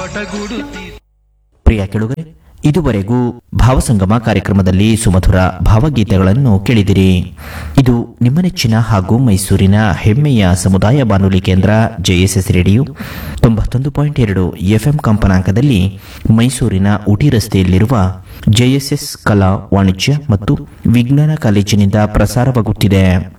ಪ್ರಿಯ ಕೆಳುಗರೆ, ಇದುವರೆಗೂ ಭಾವಸಂಗಮ ಕಾರ್ಯಕ್ರಮದಲ್ಲಿ ಸುಮಧುರ ಭಾವಗೀತೆಗಳನ್ನು ಕೇಳಿದಿರಿ. ಇದು ನಿಮ್ಮ ನೆಚ್ಚಿನ ಹಾಗೂ ಮೈಸೂರಿನ ಹೆಮ್ಮೆಯ ಸಮುದಾಯ ಬಾನುಲಿ ಕೇಂದ್ರ ಜೆಎಸ್ಎಸ್ ರೇಡಿಯೋ 91.2 FM ಕಂಪನಾಂಕದಲ್ಲಿ ಮೈಸೂರಿನ ಉಟಿ ರಸ್ತೆಯಲ್ಲಿರುವ ಜೆಎಸ್ಎಸ್ ಕಲಾ ವಾಣಿಜ್ಯ ಮತ್ತು ವಿಜ್ಞಾನ ಕಾಲೇಜಿನಿಂದ ಪ್ರಸಾರವಾಗುತ್ತಿದೆ.